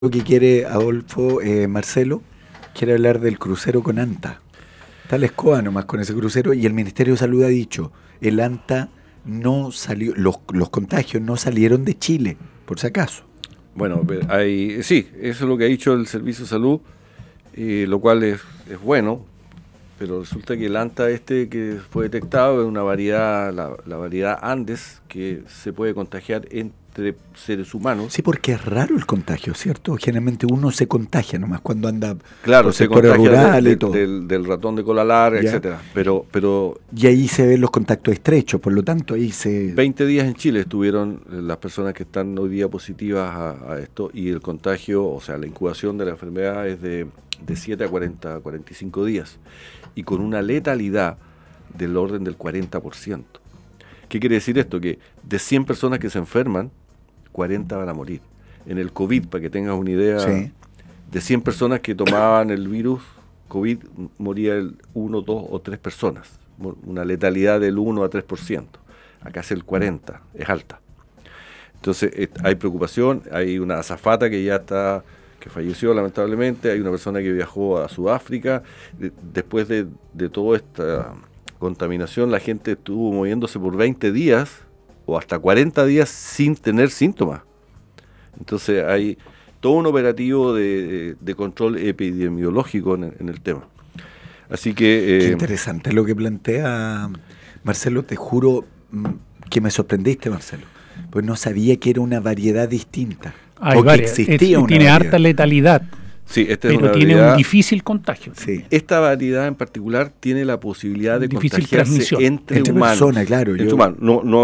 Lo que quiere Adolfo, Marcelo, quiere hablar del crucero con ANTA. Está la escoba nomás con ese crucero y el Ministerio de Salud ha dicho, el ANTA no salió, los contagios no salieron de Chile, por si acaso. Bueno, sí, eso es lo que ha dicho el Servicio de Salud, lo cual es bueno, pero resulta que el ANTA que fue detectado es una variedad, la variedad Andes, que se puede contagiar entre seres humanos. Sí, porque es raro el contagio, ¿cierto? Generalmente uno se contagia nomás cuando anda claro, por se sectores rurales y todo. Del ratón de cola larga, ¿Ya? etcétera. Pero y ahí se ven los contactos estrechos, por lo tanto ahí se... 20 días en Chile estuvieron las personas que están hoy día positivas a esto, y el contagio, o sea, la incubación de la enfermedad es de 7 a 45 días, y con una letalidad del orden del 40%. ¿Qué quiere decir esto? Que de 100 personas que se enferman, 40 van a morir. En el COVID, para que tengas una idea, Sí. de 100 personas que tomaban el virus COVID, moría 1, 2 o 3 personas. Una letalidad del 1 a 3%. Acá es el 40%, es alta. Entonces hay preocupación, hay una azafata que falleció lamentablemente, hay una persona que viajó a Sudáfrica. Después de toda esta contaminación, la gente estuvo moviéndose por 20 días o hasta 40 días sin tener síntomas. Entonces hay todo un operativo de control epidemiológico en el tema. Así que... Qué interesante lo que plantea Marcelo, te juro que me sorprendiste, Marcelo, pues no sabía que era una variedad distinta. Hay varias, tiene variedad. harta letalidad, Sí, pero tiene un difícil contagio. Sí. Esta variedad en particular tiene la posibilidad de Difícil contagiarse transmisión. entre humanos. Personas, claro. Entre humanos.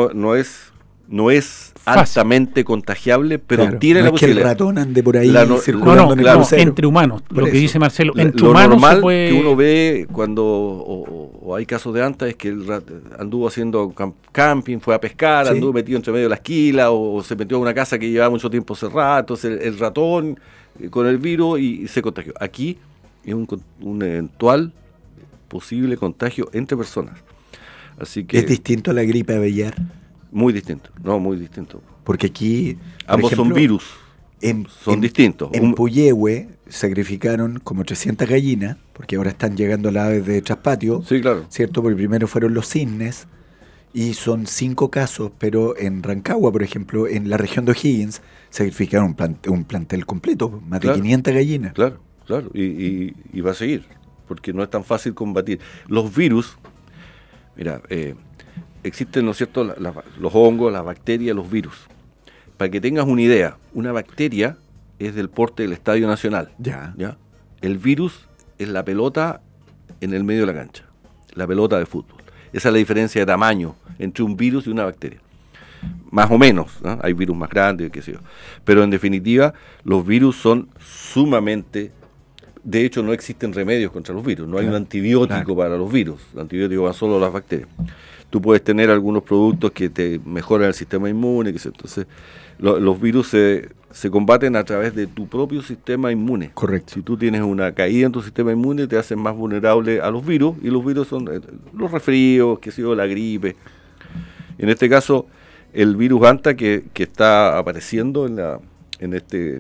No es altamente contagiable, pero claro, tiene la posibilidad. Que el ratón ande por ahí circulando en el claro, crucero. entre humanos. Lo que dice Marcelo, entre lo humanos normal se puede... que uno ve cuando o hay casos de ANTA es que el anduvo haciendo camping, fue a pescar, Sí. anduvo metido entre medio de la esquila o se metió a una casa que llevaba mucho tiempo cerrada, entonces el ratón con el virus y se contagió. Aquí es un eventual posible contagio entre personas. Así que ¿Es distinto a la gripe aviar? muy distinto, muy distinto. Porque aquí... Ambos son virus, son distintos. En Puyehue sacrificaron como 300 gallinas, porque ahora están llegando las aves de traspatio, Sí, claro. ¿cierto? Porque primero fueron los cisnes, y son 5 casos, pero en Rancagua, por ejemplo, en la región de O'Higgins, sacrificaron un plantel completo, más de 500 gallinas. Claro, y va a seguir, porque no es tan fácil combatir. Los virus, mira, existen, ¿no es cierto?, los hongos, las bacterias, los virus. Para que tengas una idea, una bacteria es del porte del Estadio Nacional. Ya. El virus es la pelota en el medio de la cancha, la pelota de fútbol. Esa es la diferencia de tamaño entre un virus y una bacteria. Más o menos, ¿no? Hay virus más grandes, qué sé yo. Pero en definitiva, los virus son sumamente... De hecho, no existen remedios contra los virus. No hay un antibiótico para los virus. El antibiótico van solo las bacterias. Tú puedes tener algunos productos que te mejoran el sistema inmune. Entonces, los virus se combaten a través de tu propio sistema inmune. Correcto. Si tú tienes una caída en tu sistema inmune, te hacen más vulnerable a los virus. Y los virus son los resfríos, qué sé yo, la gripe. En este caso, el virus ANTA que está apareciendo en este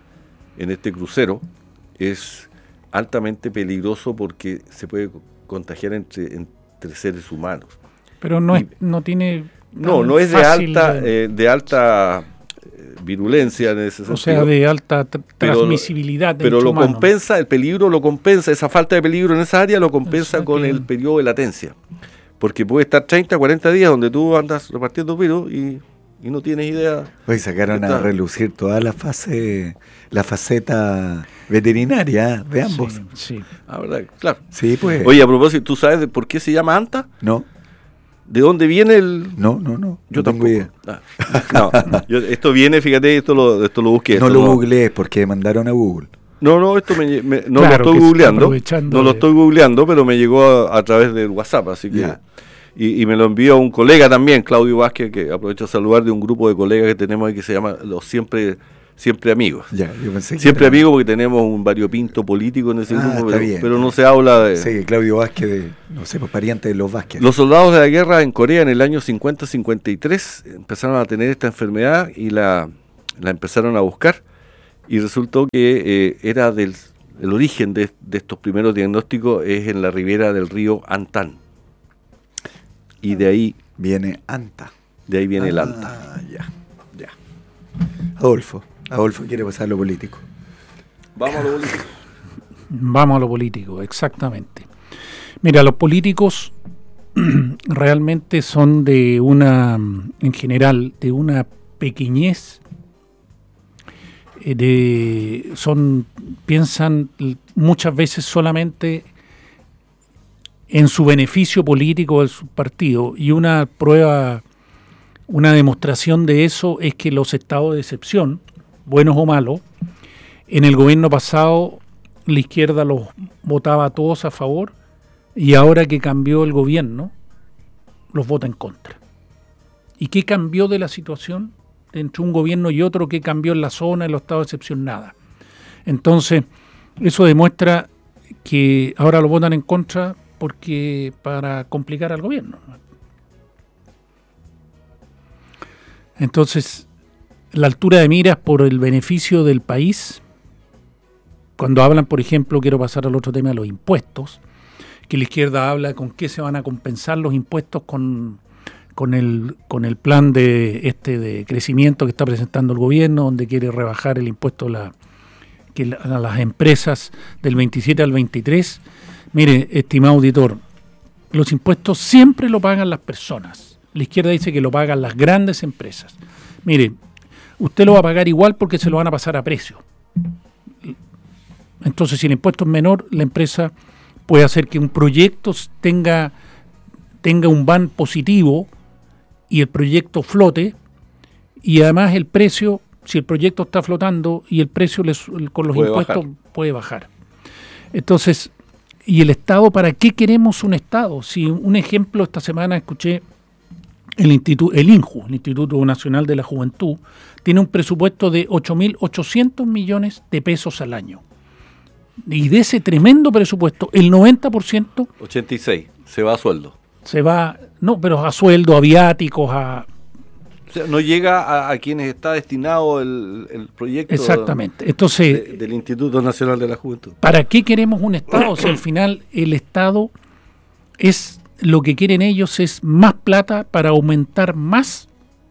crucero es altamente peligroso porque se puede contagiar entre seres humanos. Pero no tiene... No es de alta virulencia en ese sentido. O sea, de alta transmisibilidad. Pero lo compensa, el peligro lo compensa, esa falta de peligro en esa área lo compensa con el periodo de latencia. Porque puede estar 30, 40 días donde tú andas repartiendo virus y no tienes idea. Hoy sacaron a relucir toda la faceta veterinaria de ambos. Sí. Ah, ¿verdad? Claro. Sí, pues. Oye, a propósito, ¿tú sabes por qué se llama ANTA? No. ¿De dónde viene el...? No. Yo tengo idea. Esto viene, fíjate, esto lo busqué. No lo googleé porque mandaron a Google. Esto no lo estoy googleando. No lo estoy googleando, pero me llegó a través del WhatsApp, así que... Y me lo envió un colega también, Claudio Vázquez, que aprovecho a saludar, de un grupo de colegas que tenemos ahí que se llama los Siempre Amigos. Ya, yo pensé que Siempre Amigos porque tenemos un variopinto político en ese grupo, pero no se habla de... Sí, Claudio Vázquez, pariente de los Vázquez. Los soldados de la guerra en Corea en el año 50-53 empezaron a tener esta enfermedad y la empezaron a buscar. Y resultó que era el origen de estos primeros diagnósticos es en la ribera del río Antán. Y de ahí viene Anta. De ahí viene el Anta. Ya. Adolfo quiere pasar a lo político. Vamos a lo político. Vamos a lo político, exactamente. Mira, los políticos realmente son en general, de una pequeñez, piensan muchas veces solamente en su beneficio político de su partido, y una demostración de eso es que los estados de excepción, buenos o malos, en el gobierno pasado la izquierda los votaba a todos a favor, y ahora que cambió el gobierno los vota en contra. ¿Y qué cambió de la situación entre un gobierno y otro? ¿Qué cambió en la zona, en los estados de excepción? Nada. Entonces, eso demuestra que ahora lo votan en contra porque para complicar al gobierno. Entonces, la altura de miras por el beneficio del país, cuando hablan, por ejemplo, quiero pasar al otro tema, los impuestos, que la izquierda habla con qué se van a compensar los impuestos con el plan de crecimiento que está presentando el gobierno, donde quiere rebajar el impuesto a las empresas del 27 al 23. Mire, estimado auditor, los impuestos siempre lo pagan las personas. La izquierda dice que lo pagan las grandes empresas. Mire, usted lo va a pagar igual porque se lo van a pasar a precio. Entonces, si el impuesto es menor, la empresa puede hacer que un proyecto tenga un van positivo y el proyecto flote, y además el precio, si el proyecto está flotando y el precio con los impuestos puede bajar. Entonces, ¿y el Estado? ¿Para qué queremos un Estado? Si un ejemplo, esta semana escuché el INJU, el Instituto Nacional de la Juventud, tiene un presupuesto de 8.800 millones de pesos al año. Y de ese tremendo presupuesto, el 90%... 86, se va a sueldo. Pero a sueldo, a viáticos, O sea, no llega a quienes está destinado el proyecto. Exactamente. Entonces, del Instituto Nacional de la Juventud. ¿Para qué queremos un Estado? Si al final el Estado es lo que quieren ellos, es más plata para aumentar más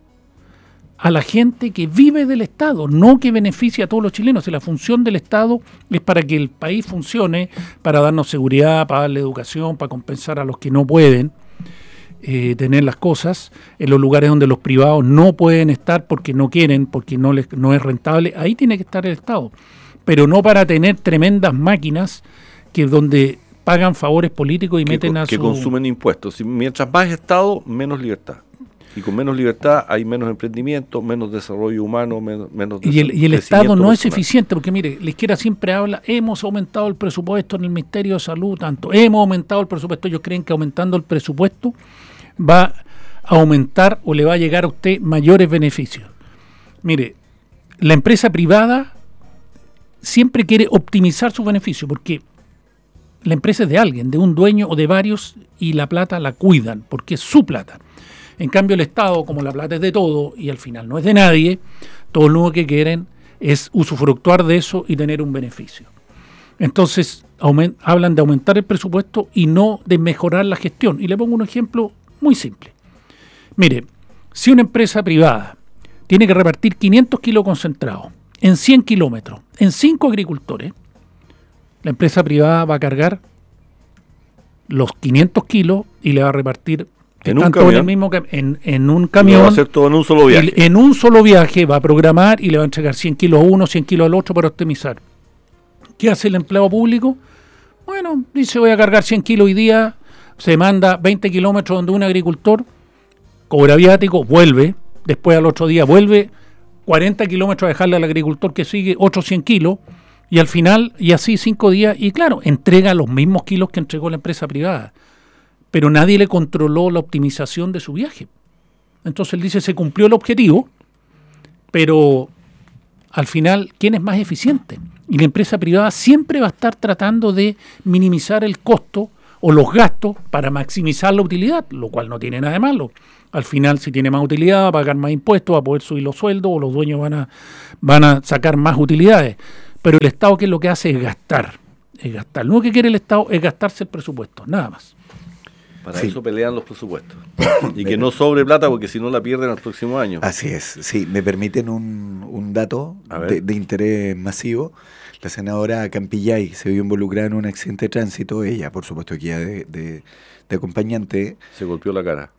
a la gente que vive del Estado, no que beneficie a todos los chilenos. Y la función del Estado es para que el país funcione, para darnos seguridad, para darle educación, para compensar a los que no pueden tener las cosas, en los lugares donde los privados no pueden estar porque no quieren, porque no es rentable. Ahí tiene que estar el Estado, pero no para tener tremendas máquinas que donde pagan favores políticos y que consumen impuestos. Mientras más Estado, menos libertad. Y con menos libertad hay menos emprendimiento, menos desarrollo humano, menos y el Estado no es eficiente, porque mire, la izquierda siempre habla, hemos aumentado el presupuesto en el Ministerio de Salud, tanto, hemos aumentado el presupuesto. Ellos creen que aumentando el presupuesto va a aumentar o le va a llegar a usted mayores beneficios. Mire, la empresa privada siempre quiere optimizar su beneficio, porque la empresa es de alguien, de un dueño o de varios, y la plata la cuidan, porque es su plata. En cambio, el Estado, como la plata es de todo y al final no es de nadie, todo lo que quieren es usufructuar de eso y tener un beneficio. Entonces, hablan de aumentar el presupuesto y no de mejorar la gestión. Y le pongo un ejemplo muy simple. Mire, si una empresa privada tiene que repartir 500 kilos concentrados en 100 kilómetros, en 5 agricultores, la empresa privada va a cargar los 500 kilos y le va a repartir en un camión. En un camión. Va a hacer todo en un solo viaje. En un solo viaje va a programar y le va a entregar 100 kilos a uno, 100 kilos al otro para optimizar. ¿Qué hace el empleado público? Bueno, dice, voy a cargar 100 kilos hoy día, se manda 20 kilómetros donde un agricultor, cobra viático, vuelve, después al otro día vuelve, 40 kilómetros a dejarle al agricultor que sigue, otros 100 kilos, y al final, y así 5 días, y claro, entrega los mismos kilos que entregó la empresa privada. Pero nadie le controló la optimización de su viaje. Entonces él dice, se cumplió el objetivo, pero al final, ¿quién es más eficiente? Y la empresa privada siempre va a estar tratando de minimizar el costo o los gastos para maximizar la utilidad, lo cual no tiene nada de malo. Al final, si tiene más utilidad, va a pagar más impuestos, va a poder subir los sueldos, o los dueños van a sacar más utilidades. Pero el Estado, ¿qué es lo que hace? Es gastar. Lo único que quiere el Estado es gastarse el presupuesto, nada más. Para eso pelean los presupuestos. Y que no sobre plata, porque si no la pierden al próximo año. Así es. Sí, me permiten un dato de interés masivo. La senadora Campillay se vio involucrada en un accidente de tránsito. Ella, por supuesto, que ya de acompañante. Se golpeó la cara.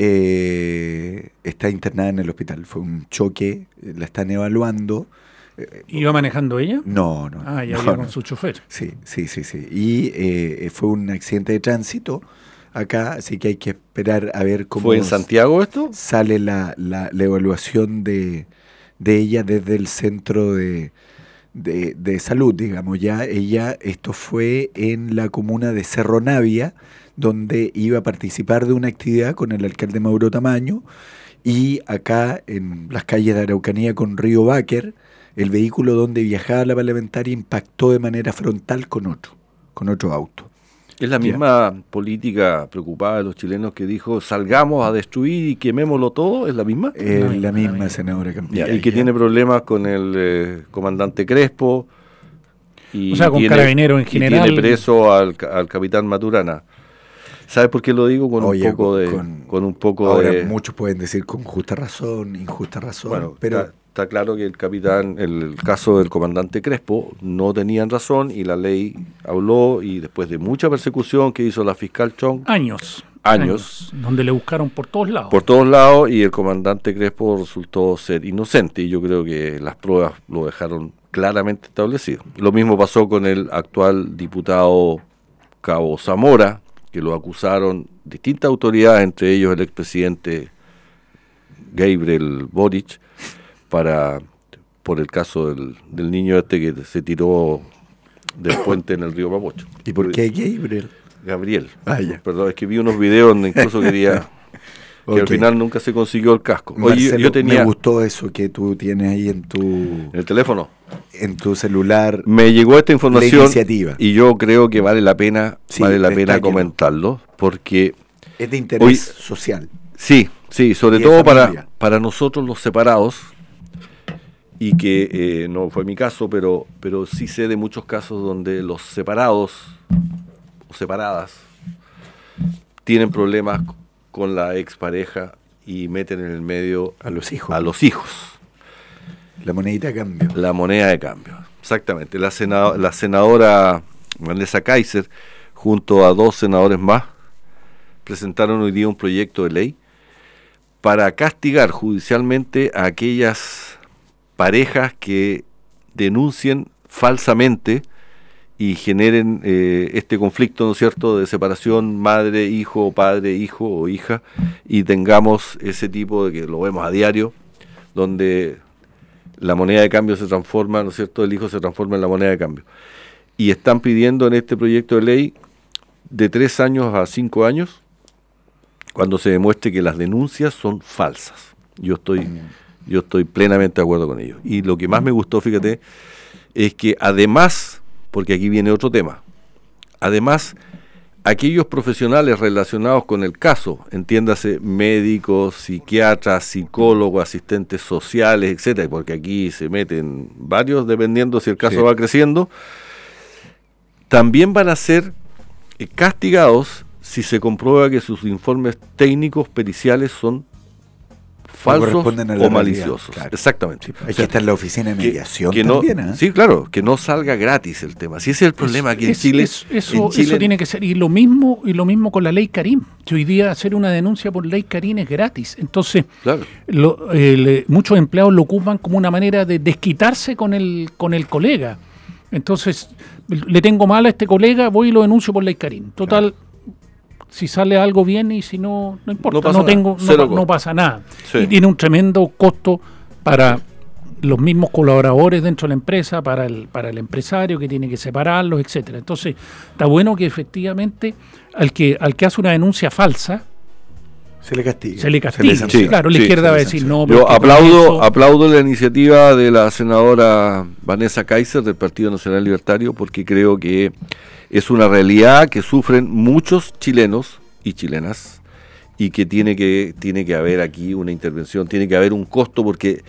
Está internada en el hospital. Fue un choque, la están evaluando. ¿Iba manejando ella? No. Ya iba con su chofer. Sí. Y fue un accidente de tránsito acá, así que hay que esperar a ver cómo... ¿Fue en Santiago esto? Sale la evaluación de ella desde el centro de salud, digamos. Esto fue en la comuna de Cerro Navia, donde iba a participar de una actividad con el alcalde Mauro Tamaño, y acá en las calles de Araucanía con Río Báquer, el vehículo donde viajaba la parlamentaria impactó de manera frontal con otro auto. Es la misma política preocupada de los chilenos que dijo salgamos a destruir y quemémoslo todo, ¿es la misma? La misma senadora Campillay. Y que tiene problemas con el comandante Crespo. O sea, con Carabineros en general. Y tiene preso al capitán Maturana. ¿Sabes por qué lo digo? Con un poco ahora, de... muchos pueden decir con justa razón, injusta razón. Bueno, pero está claro que el caso del comandante Crespo no tenían razón y la ley habló, y después de mucha persecución que hizo la fiscal Chong. Años. Donde le buscaron por todos lados. Por todos lados, y el comandante Crespo resultó ser inocente, y yo creo que las pruebas lo dejaron claramente establecido. Lo mismo pasó con el actual diputado Cabo Zamora, que lo acusaron distintas autoridades, entre ellos el expresidente Gabriel Boric, por el caso del niño que se tiró del puente en el río Mapocho. ¿Y por qué Gabriel. Ya. Perdón, es que vi unos videos donde incluso quería que al final nunca se consiguió el casco. Marcelo, yo me gustó eso que tú tienes ahí en el teléfono. En tu celular. Me llegó esta información y yo creo que vale la pena comentarlo, porque es de interés social. Sí, sobre todo para nosotros los separados, y que no fue mi caso, pero sí sé de muchos casos donde los separados o separadas tienen problemas con la expareja y meten en el medio a los hijos. La monedita de cambio. La moneda de cambio, exactamente. La senadora Vanessa Kaiser, junto a 2 senadores más, presentaron hoy día un proyecto de ley para castigar judicialmente a aquellas parejas que denuncien falsamente y generen este conflicto, ¿no es cierto?, de separación madre-hijo, padre-hijo o hija, y tengamos ese tipo de que lo vemos a diario, donde la moneda de cambio se transforma, ¿no es cierto?, el hijo se transforma en la moneda de cambio. Y están pidiendo en este proyecto de ley de 3 años a 5 años, cuando se demuestre que las denuncias son falsas. Yo estoy plenamente de acuerdo con ello. Y lo que más me gustó, fíjate, es que además, porque aquí viene otro tema, además, aquellos profesionales relacionados con el caso, entiéndase médicos, psiquiatras, psicólogos, asistentes sociales, etcétera, porque aquí se meten varios dependiendo si el caso va creciendo, también van a ser castigados si se comprueba que sus informes técnicos periciales son falsos o maliciosos. Claro. Exactamente. Sí, hay que estar en la oficina de mediación también, Sí, claro, que no salga gratis el tema. Si ese es el problema aquí en Chile. Eso tiene que ser. Y lo mismo con la ley Karim. Que hoy día hacer una denuncia por ley Karim es gratis. Entonces, claro, muchos empleados lo ocupan como una manera de desquitarse con el colega. Entonces, le tengo mal a este colega, voy y lo denuncio por ley Karim. Total, si sale algo bien, y si no importa, no pasa nada. Sí. Y tiene un tremendo costo para los mismos colaboradores dentro de la empresa, para el empresario que tiene que separarlos, etcétera. Entonces, está bueno que efectivamente al que hace una denuncia falsa se le castiga. Sí, claro, la izquierda va a decir no. Yo aplaudo la iniciativa de la senadora Vanessa Kaiser del Partido Nacional Libertario, porque creo que es una realidad que sufren muchos chilenos y chilenas, y que tiene que haber aquí una intervención, tiene que haber un costo, porque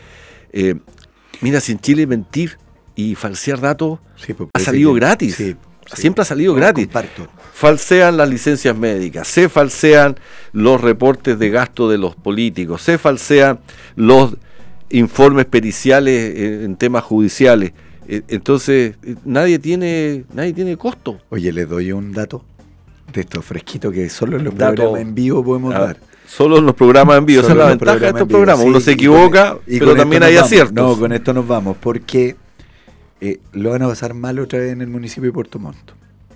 mira, si en Chile mentir y falsear datos ha salido gratis. Sí. Siempre ha salido gratis. Comparto. Falsean las licencias médicas, se falsean los reportes de gasto de los políticos, se falsean los informes periciales en temas judiciales. Entonces, nadie tiene costo. Oye, les doy un dato de estos fresquitos que solo en los programas en vivo podemos dar. Solo en los programas en vivo, esa es la ventaja de estos programas. Uno se equivoca, pero también hay aciertos. No, con esto nos vamos, porque lo van a pasar mal otra vez en el municipio de Puerto Montt.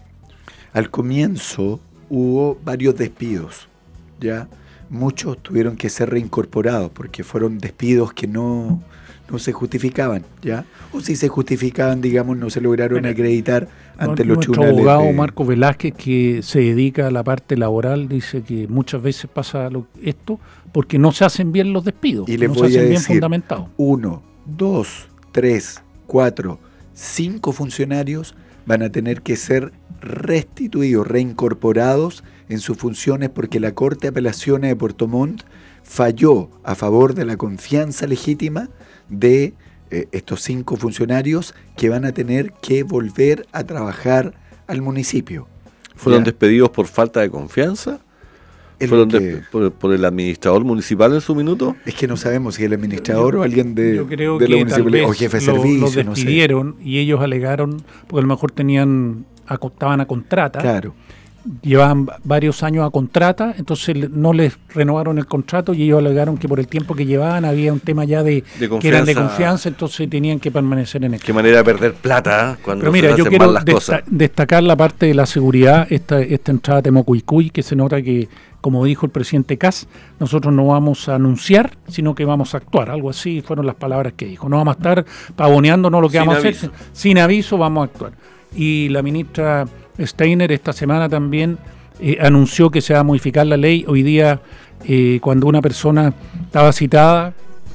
Al comienzo hubo varios despidos, ¿ya? Muchos tuvieron que ser reincorporados porque fueron despidos que no se justificaban, ¿ya? O si se justificaban, digamos, no se lograron acreditar ante los tribunales. Nuestro abogado Marco Velázquez, que se dedica a la parte laboral, dice que muchas veces pasa esto porque no se hacen bien los despidos, y les no voy se hacen a bien decir, fundamentados. 1, 2, 3, 4, 5 funcionarios van a tener que ser restituidos, reincorporados en sus funciones porque la Corte de Apelaciones de Puerto Montt falló a favor de la confianza legítima de estos 5 funcionarios que van a tener que volver a trabajar al municipio. ¿Fueron despedidos por falta de confianza? ¿Fueron por el administrador municipal en su minuto? Es que no sabemos si el administrador o alguien de la municipalidad o jefe de servicio. Los despidieron, no sé. Y ellos alegaron, porque a lo mejor estaban a contrata. Claro. Llevaban varios años a contrata, entonces no les renovaron el contrato y ellos alegaron que por el tiempo que llevaban había un tema ya que eran de confianza, entonces tenían que permanecer en esto. Qué manera de perder plata cuando se hacen mal las cosas. Destacar la parte de la seguridad, esta entrada a Temucuicui, que se nota que, como dijo el presidente Kast, nosotros no vamos a anunciar, sino que vamos a actuar. Algo así fueron las palabras que dijo. No vamos a estar pavoneándonos lo que vamos a hacer. Sin aviso vamos a actuar. Y la ministra Steiner esta semana también anunció que se va a modificar la ley. Hoy día, cuando una persona estaba citada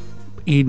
y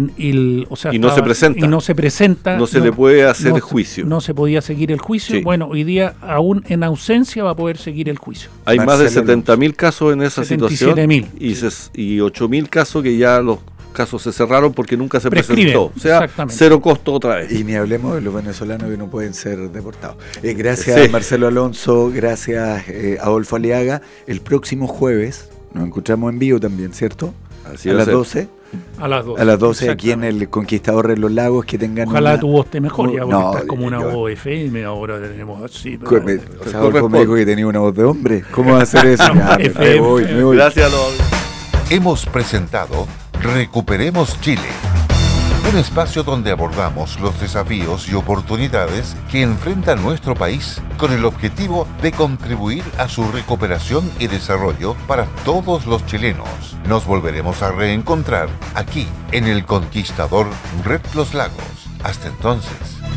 no se presenta, no se le puede hacer el juicio. No se podía seguir el juicio. Sí. Bueno, hoy día, aún en ausencia, va a poder seguir el juicio. Hay más de 70.000 casos en esa situación. 77.000. Y 8.000 casos que ya los casos se cerraron porque nunca se presentó. O sea, cero costo otra vez. Y ni hablemos de los venezolanos que no pueden ser deportados. Gracias Marcelo Alonso, gracias Adolfo Aliaga. El próximo jueves nos encontramos en vivo también, ¿cierto? Así a las 12. A las 12. A las 12 aquí en el Conquistador de los Lagos, que tengan ojalá tu voz esté mejor, ya porque estás como una voz FM, ahora tenemos así. Adolfo me dijo que tenía una voz de hombre. ¿Cómo va a hacer eso? Me voy. Gracias, Hemos presentado Recuperemos Chile, un espacio donde abordamos los desafíos y oportunidades que enfrenta nuestro país con el objetivo de contribuir a su recuperación y desarrollo para todos los chilenos. Nos volveremos a reencontrar aquí en el Conquistador Red Los Lagos. Hasta entonces.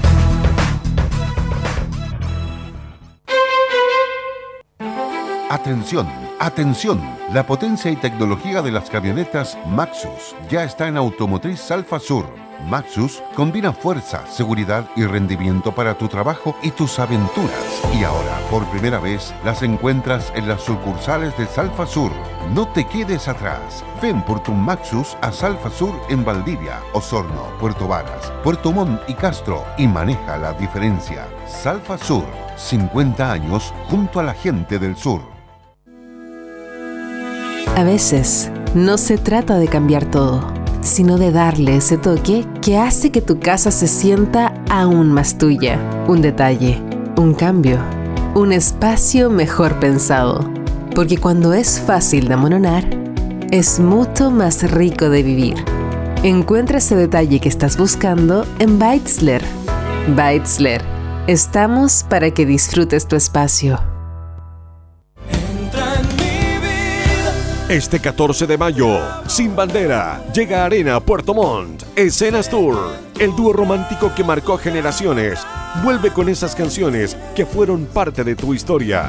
Atención, atención, la potencia y tecnología de las camionetas Maxus ya está en Automotriz Salfa Sur. Maxus combina fuerza, seguridad y rendimiento para tu trabajo y tus aventuras. Y ahora, por primera vez, las encuentras en las sucursales de Salfa Sur. No te quedes atrás. Ven por tu Maxus a Salfa Sur en Valdivia, Osorno, Puerto Varas, Puerto Montt y Castro y maneja la diferencia. Salfa Sur, 50 años junto a la gente del sur. A veces, no se trata de cambiar todo, sino de darle ese toque que hace que tu casa se sienta aún más tuya. Un detalle, un cambio, un espacio mejor pensado. Porque cuando es fácil de amononar, es mucho más rico de vivir. Encuentra ese detalle que estás buscando en Beitzler. Beitzler. Estamos para que disfrutes tu espacio. Este 14 de mayo, Sin Bandera, llega a Arena Puerto Montt, Escenas Tour. El dúo romántico que marcó generaciones vuelve con esas canciones que fueron parte de tu historia.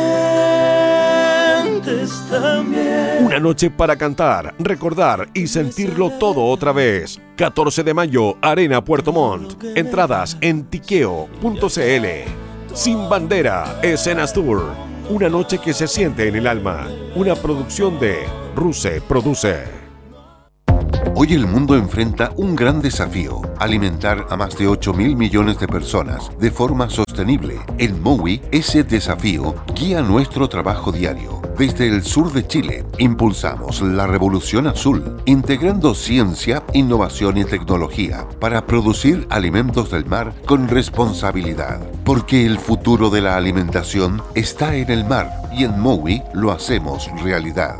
Una noche para cantar, recordar y sentirlo todo otra vez. 14 de mayo, Arena Puerto Montt. Entradas en tiqueo.cl. Sin Bandera, Escenas Tour. una noche que se siente en el alma. Una producción de Ruse Produce. Hoy el mundo enfrenta un gran desafío: alimentar a más de 8.000 millones de personas de forma sostenible. En MOWI, ese desafío guía nuestro trabajo diario. Desde el sur de Chile, impulsamos la revolución azul, integrando ciencia, innovación y tecnología para producir alimentos del mar con responsabilidad. Porque el futuro de la alimentación está en el mar y en MOWI lo hacemos realidad.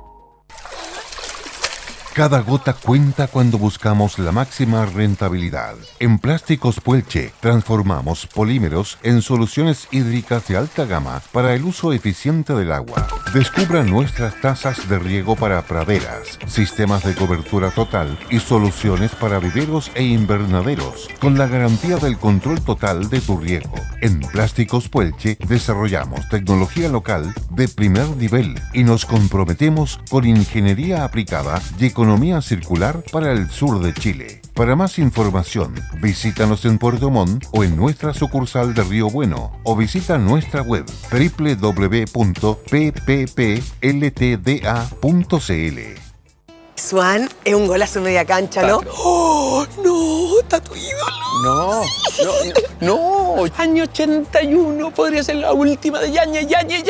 Cada gota cuenta cuando buscamos la máxima rentabilidad. En Plásticos Puelche transformamos polímeros en soluciones hídricas de alta gama para el uso eficiente del agua. Descubra nuestras tazas de riego para praderas, sistemas de cobertura total y soluciones para viveros e invernaderos, con la garantía del control total de tu riego. En Plásticos Puelche desarrollamos tecnología local de primer nivel y nos comprometemos con ingeniería aplicada y economía circular para el sur de Chile. Para más información, visítanos en Puerto Montt o en nuestra sucursal de Río Bueno o visita nuestra web www.pppltda.cl. Swan, es un golazo media cancha, ¿no? ¡Oh, no! ¡Está tu ídolo! No. Año 81 podría ser la última de Yañez.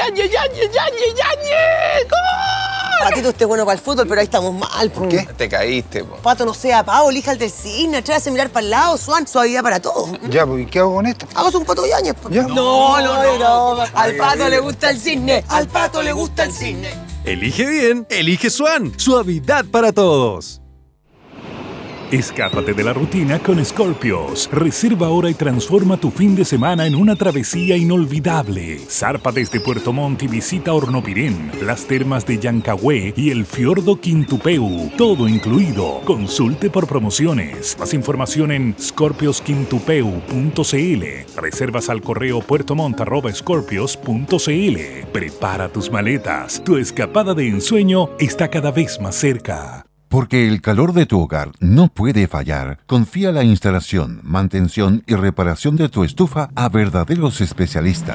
Patito, usted es bueno para el fútbol, pero ahí estamos mal. ¿Por qué? Te caíste, po. Pato, no sea pavo, elija el del cine, atrévase a mirar para el lado, Swan, suavidad para todo. Ya, pues, ¿y qué hago con esto? Hagamos un Pato Yañez. Ya. No. Al Pato le gusta el cisne. Al Pato le gusta el cisne. Elige bien, elige Swan. Suavidad para todos. Escápate de la rutina con Scorpios. Reserva ahora y transforma tu fin de semana en una travesía inolvidable. Zarpa desde Puerto Montt y visita Hornopirén, las termas de Yancahue y el fiordo Quintupeu. Todo incluido. Consulte por promociones. Más información en scorpiosquintupeu.cl. Reservas al correo puertomont@scorpios.cl. Prepara tus maletas. Tu escapada de ensueño está cada vez más cerca. Porque el calor de tu hogar no puede fallar, confía la instalación, mantención y reparación de tu estufa a verdaderos especialistas.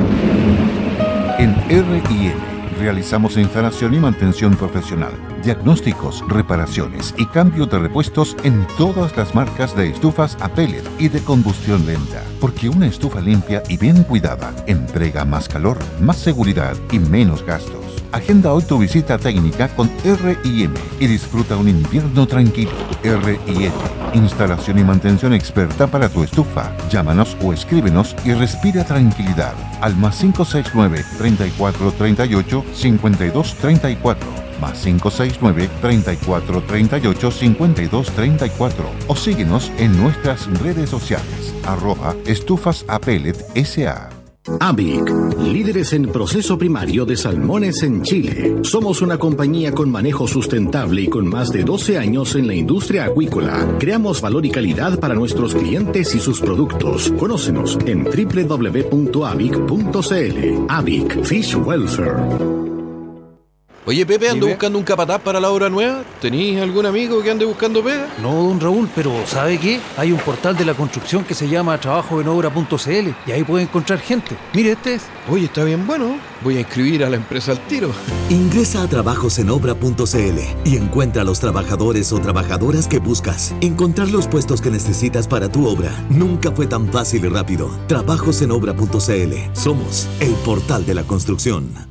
En R&M realizamos instalación y mantención profesional, diagnósticos, reparaciones y cambio de repuestos en todas las marcas de estufas a pellet y de combustión lenta. Porque una estufa limpia y bien cuidada entrega más calor, más seguridad y menos gastos. Agenda hoy tu visita técnica con R&M y disfruta un invierno tranquilo. R&M, instalación y mantención experta para tu estufa. Llámanos o escríbenos y respira tranquilidad al +569 3438 5234, +569 3438 5234 o síguenos en nuestras redes sociales @estufasapelet.sa. ABIC, líderes en proceso primario de salmones en Chile. Somos una compañía con manejo sustentable y con más de 12 años en la industria acuícola. Creamos valor y calidad para nuestros clientes y sus productos. Conócenos en www.abic.cl. ABIC Fish Welfare. Oye, Pepe, ando buscando un capataz para la obra nueva. ¿Tenís algún amigo que ande buscando pega? No, don Raúl, pero ¿sabe qué? Hay un portal de la construcción que se llama trabajoenobra.cl y ahí puede encontrar gente. Mire, este es. Oye, está bien bueno. Voy a inscribir a la empresa al tiro. Ingresa a trabajosenobra.cl y encuentra a los trabajadores o trabajadoras que buscas. Encontrar los puestos que necesitas para tu obra nunca fue tan fácil y rápido. Trabajosenobra.cl. Somos el portal de la construcción.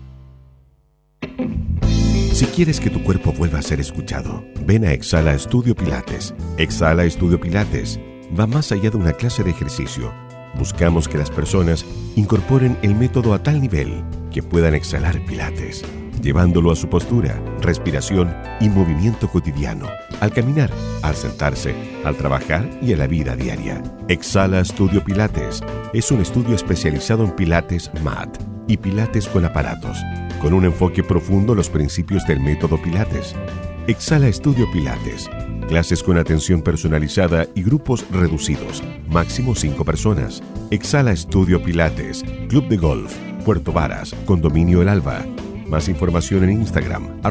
Si quieres que tu cuerpo vuelva a ser escuchado, ven a Exhala Estudio Pilates. Exhala Estudio Pilates va más allá de una clase de ejercicio. Buscamos que las personas incorporen el método a tal nivel que puedan exhalar Pilates, llevándolo a su postura, respiración y movimiento cotidiano, al caminar, al sentarse, al trabajar y a la vida diaria. Exhala Estudio Pilates es un estudio especializado en Pilates MAT y Pilates con aparatos, con un enfoque profundo en los principios del método Pilates. Exhala Estudio Pilates. Clases con atención personalizada y grupos reducidos. Máximo 5 personas. Exhala Estudio Pilates. Club de Golf. Puerto Varas. Condominio El Alba. Más información en Instagram.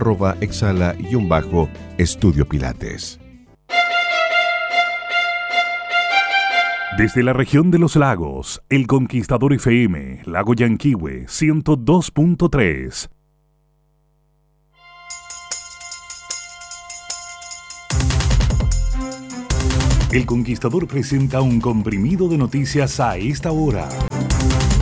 @exhala_estudio Pilates. Desde la región de los lagos, El Conquistador FM, Lago Yanquihue 102.3. El Conquistador presenta un comprimido de noticias a esta hora.